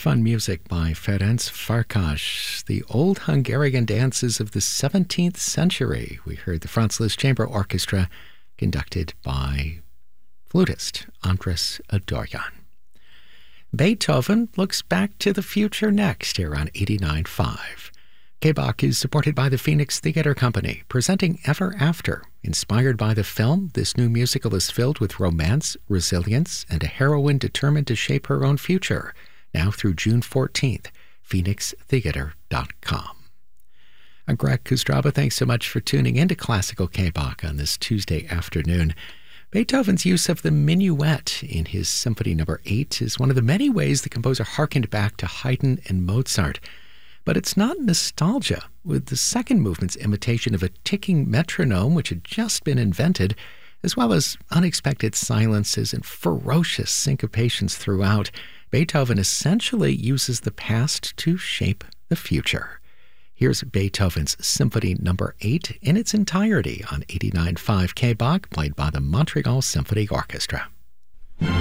Fun music by Ferenc Farkas, the old Hungarian dances of the 17th century. We heard the Franz Liszt Chamber Orchestra conducted by flutist Andras Adorjan. Beethoven looks back to the future next here on 89.5. K-Bach is supported by the Phoenix Theatre Company, presenting Ever After. Inspired by the film, this new musical is filled with romance, resilience, and a heroine determined to shape her own future. Now through June 14th, phoenixtheater.com. I'm Greg Kustraba. Thanks so much for tuning in to Classical K-Bach on this Tuesday afternoon. Beethoven's use of the minuet in his Symphony No. 8 is one of the many ways the composer harkened back to Haydn and Mozart. But it's not nostalgia, with the second movement's imitation of a ticking metronome which had just been invented, as well as unexpected silences and ferocious syncopations throughout. Beethoven essentially uses the past to shape the future. Here's Beethoven's Symphony No. 8 in its entirety on 89.5 K-Bach, played by the Montreal Symphony Orchestra.